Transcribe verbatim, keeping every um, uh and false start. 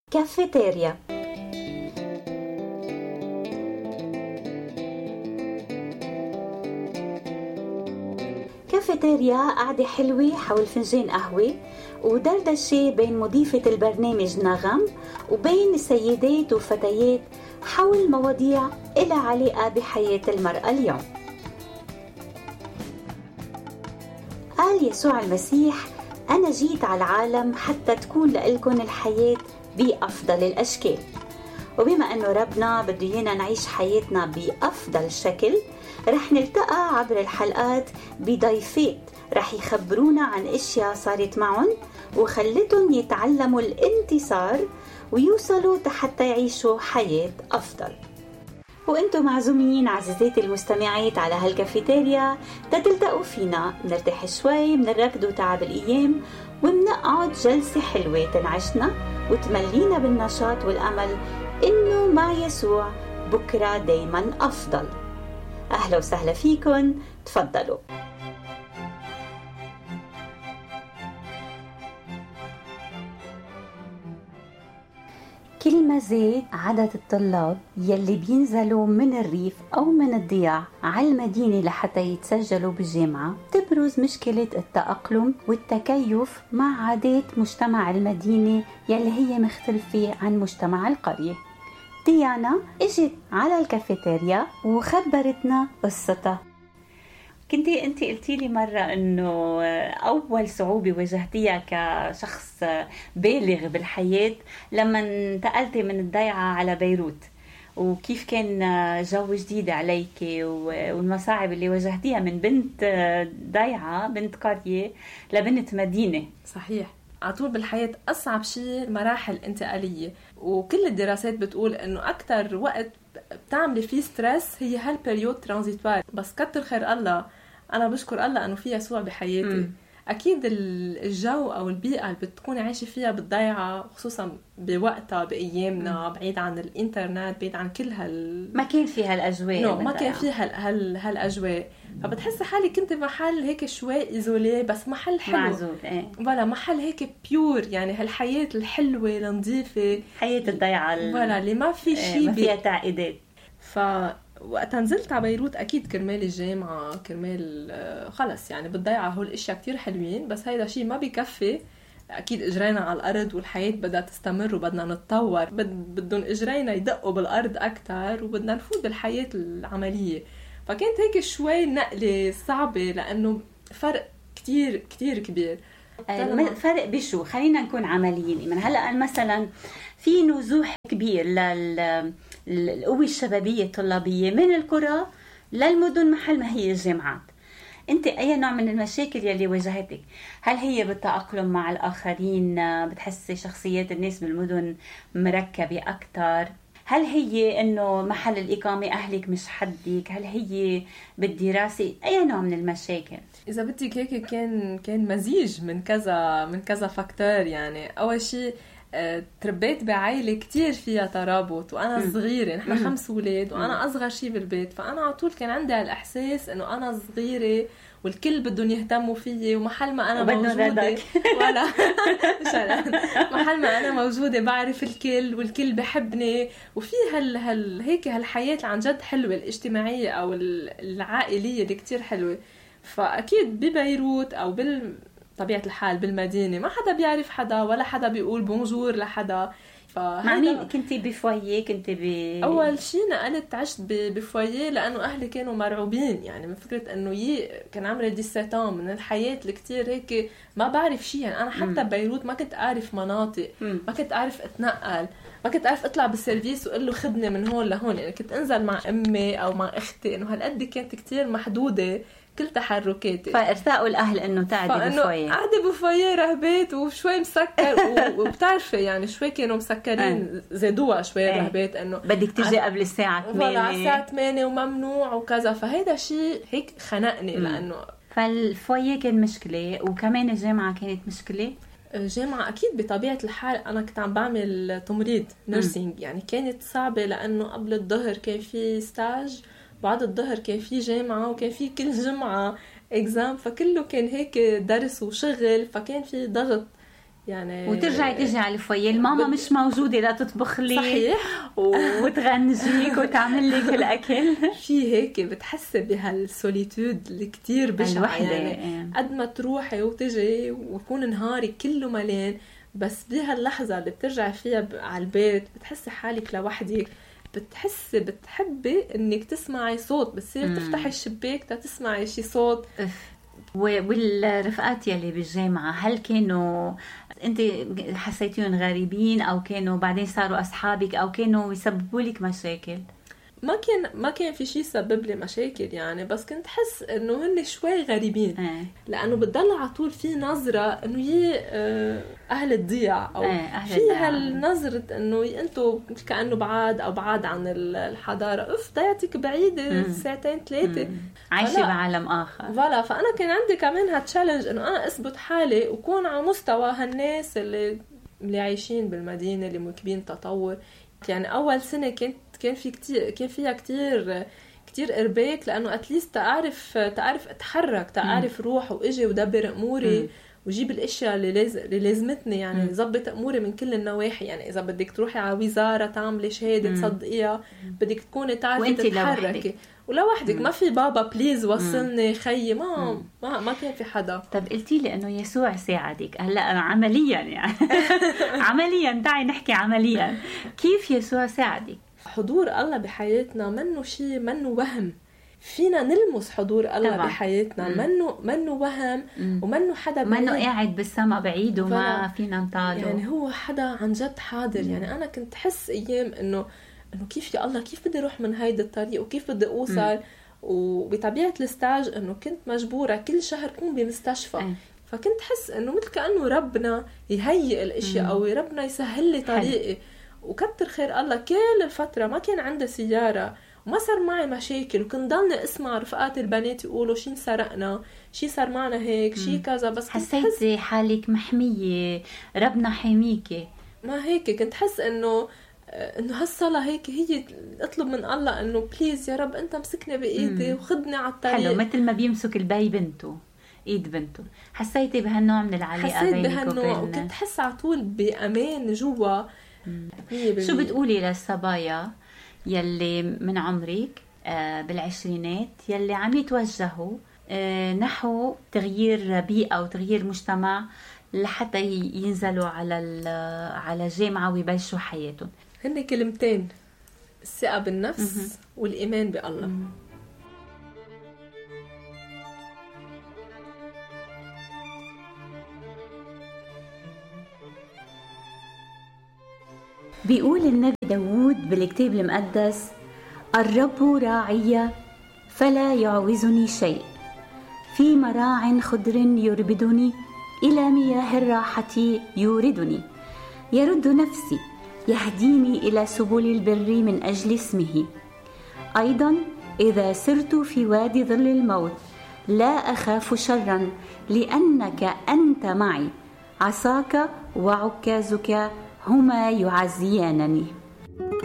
كافيتيريا. كافيتيريا قعدة حلوة حول فنجان قهوة ودردشة بين مضيفة البرنامج نغم وبين السيدات وفتيات حول مواضيع إلها علاقة بحياة المرأة اليوم. قال يسوع المسيح: أنا جيت على العالم حتى تكون لإلكن الحياة بأفضل الأشكال. وبما أنه ربنا بده ينا نعيش حياتنا بأفضل شكل، رح نلتقى عبر الحلقات بضيفات رح يخبرونا عن اشياء صارت معهم وخلتهم يتعلموا الانتصار ويوصلوا حتى يعيشوا حياة أفضل. وانتم معزومين عزيزاتي المستمعات على هالكافيتيريا تتلتقوا فينا، نرتاح شوي من الركض وتعب الأيام ومنقعد جلسة حلوة تنعشنا وتملينا بالنشاط والأمل إنه مع يسوع بكرة دايما أفضل. أهلا وسهلا فيكن، تفضلوا. كل ما زاد عدد الطلاب يلي بينزلوا من الريف أو من الضياع على المدينة لحتى يتسجلوا بالجامعة، تبرز مشكلة التأقلم والتكيف مع عادات مجتمع المدينة يلي هي مختلفة عن مجتمع القرية. ديانا اجت على الكافيتيريا وخبرتنا قصتها. كنتي انت قلتي لي مرة انه اول صعوبة واجهتيها كشخص بالغ بالحياة لما انتقلتي من الضيعة على بيروت، وكيف كان جو جديد عليك والمصاعب اللي واجهتيها من بنت ضيعة بنت قرية لبنت مدينة. صحيح، عطول بالحياة أصعب شيء مراحل انتقالية، وكل الدراسات بتقول إنه أكتر وقت بتعملي فيه ستريس هي هالبريود ترانزيتوار. بس كتر خير الله، أنا بشكر الله أنه في يسوع بحياتي. م. أكيد الجو أو البيئة اللي بتكون عايشة فيها بالضيعة، خصوصا بوقتها بأيامنا، م. بعيد عن الإنترنت، بعيد عن كل هال ما كان فيها الأجواء نو ما كان فيها هال... هال... هالأجواء، فبتحس حالي كنت محل هيك شوي إيزولي، بس محل حلو معزول. ايه ولا محل هيك بيور، يعني هالحياة الحلوة النظيفة، حياة الضيعة ولا اللي ما في شيء ما فيها تعقيدات. فوقت نزلت على بيروت أكيد كرمال الجامعة، كرمال خلص يعني بالضيعة هول الاشياء كتير حلوين، بس هيدا شيء ما بيكفي. أكيد إجرينا على الأرض والحياة بدها تستمر وبدنا نتطور، بدهم إجرينا يدقوا بالأرض أكتر وبدنا نفوت بالحياة العملية. فكانت هيك شوي نقلة صعبة لأنه فرق كتير كتير كبير. فرق بشو؟ خلينا نكون عمليين. من هلأ مثلا في نزوح كبير للقوة الشبابية الطلابية من القرى للمدن محل ما هي الجامعات. انت اي نوع من المشاكل يلي واجهتك؟ هل هي بالتأقلم مع الآخرين؟ بتحسي شخصيات الناس بالمدن مركبة أكتر؟ هل هي انه محل الإقامة أهلك مش حدك؟ هل هي بالدراسة؟ أي نوع من المشاكل؟ إذا بدك هيك كان كان مزيج من كذا من كذا فاكتور. يعني أول شيء أه، تربيت بعائلة كتير فيها ترابط وأنا م. صغيرة، نحن م. خمس أولاد وأنا أصغر شيء بالبيت، فأنا على طول كان عندي الإحساس إنه أنا صغيرة والكل بدهم يهتموا فيي، ومحل ما أنا موجودة ولا محل ما أنا موجودة بعرف الكل والكل بحبني، وفي هال هال هيك هالحياة عن جد حلوة الاجتماعية أو العائلية اللي كتير حلوة. فأكيد ببيروت أو بال طبيعة الحال بالمدينة ما حدا بيعرف حدا ولا حدا بيقول بونجور لحدا. مع مين كنتي بفوية؟ كنتي ب... أول شيء نقلت عشت بفوية لأنه أهلي كانوا مرعوبين، يعني من فكرة أنه ي... كان عمري دي سيتان من الحياة اللي كتير هيك ما بعرف شيء. يعني أنا حتى م. بيروت ما كنت أعرف مناطق، م. ما كنت أعرف أتنقل، ما كنت أعرف أطلع بالسيرفيس وقل له خدني من هون لهون. يعني كنت أنزل مع أمي أو مع أختي، إنه هالقد كانت كتير محدودة كل تحركاتي. فارتاقوا الأهل إنه تعدي بفوية، قاعدة بفوية رهبات وشوي مسكر وبتعرفي يعني شوي كانوا مسكرين زادوها شوي رهبات إنه بدك تجي قبل الساعة ثمانية على الساعة ثمانية وممنوع وكذا. فهيدا شيء هيك خنقني لأنه فالفوية كان مشكلة، وكمان الجامعة كانت مشكلة. الجامعة أكيد بطبيعة الحال أنا كنت عم بعمل تمريض نيرسينج، يعني كانت صعبة لأنه قبل الظهر كان في ستاج، بعد الظهر كان في جامعة، وكان في كل جمعة إكزام، فكله كان هيك درس وشغل، فكان في ضغط يعني وترجعي تيجي على الفوية الماما بد... مش موجودة لا تطبخ لي صحيح وتغنجيك وتعمل لك الأكل. في هيك بتحسي بهالسوليتود اللي كتير بشعة يعني قد ما تروحي وتجي ويكون نهاري كله ملان، بس بهاللحظة اللي بترجعي فيها على البيت بتحسي حالك لوحدك، بتحسي بتحبي انك تسمعي صوت، بتصير تفتحي الشباك تسمعي شي صوت. والرفقات يلي بالجامعة هل كانوا انت حسيتيهم غريبين او كانوا بعدين صاروا اصحابك او كانوا يسببوا لك مشاكل؟ ما كان ما كان في شيء سبب لي مشاكل يعني، بس كنت حس انه هن شوي غريبين اه. لانه بتضل على طول في نظره انه هي اهل الضياع او اه في هالنظره انه انتم كانه بعاد او بعاد عن الحضاره، اف ضيعتك بعيده ساعتين ثلاثه عايشه بعالم اخر. فوالا فانا كان عندي كمان هالتشالنج انه انا اثبت حالي وكون على مستوى هالناس اللي اللي عايشين بالمدينه اللي مواكبين تطور. يعني اول سنه كنت كان في كتير كان فيها كتير كتير ارباك، لانه اتليست تعرف تعرف اتحرك، تعرف روح واجي ودبر اموري م. وجيب الاشياء اللي لازم اللي لازمتني يعني ظبط اموري من كل النواحي. يعني اذا بدك تروحي على وزاره تعملي شهاده تصدقيها بدك تكوني تعرفي تتحركي ولوحدك، ما في بابا بليز وصلني خيي، ما ما ما كان في حدا. طب قلتي لي انه يسوع ساعدك هلا عمليا يعني عمليا تعي نحكي عمليا، كيف يسوع ساعدك؟ حضور الله بحياتنا منه شيء، منه وهم، فينا نلمس حضور الله طبعا. بحياتنا منه منه وهم مم. ومنه حدا منه قاعد بالسما بعيد وما فينا نطاله، يعني هو حدا عن جد حاضر. مم. يعني انا كنت حس ايام انه انه كيف يا الله كيف بدي اروح من هيدا الطريق وكيف بدي اوصل. مم. وبطبيعه الستاج انه كنت مجبوره كل شهر كون بمستشفى. أي. فكنت حس انه مثل كانه ربنا يهيئ الاشياء مم. او ربنا يسهل لي طريقي. حل. وكتر خير الله كل الفتره ما كان عندي سياره وما صار معي مشاكل، وكنت ضلني اسمع رفقات البنات يقولوا شي سرقنا شي صار معنا هيك شي كذا، بس حسيتي حالك محميه، ربنا حميكي. ما هيك كنت حس انه انه هالصلاه هيك هي اطلب من الله انه بليز يا رب انت مسكني بايدي وخدني على الطريق. حلو، مثل ما بيمسك البي بنته ايد بنته. حسيتي بهالنوع من العلاقه بينك وبينه؟ حسيت بهالنوع وكنت حس على طول بامان جوا. شو بتقولي للصبايا يلي من عمرك بالعشرينات يلي عم يتوجهوا نحو تغيير بيئة وتغيير مجتمع لحتى ينزلوا على على جامعة ويبلشوا حياتهم؟ هن كلمتين: الثقة بالنفس والإيمان بالله. بيقول النبي داود بالكتاب المقدس: الرب راعي فلا يعوزني شيء، في مراع خضر يربدني، إلى مياه الراحة يوردني، يرد نفسي، يهديني إلى سبل البر من أجل اسمه. أيضا إذا سرت في وادي ظل الموت لا أخاف شرا، لأنك أنت معي، عصاك وعكازك هما يعزيانني.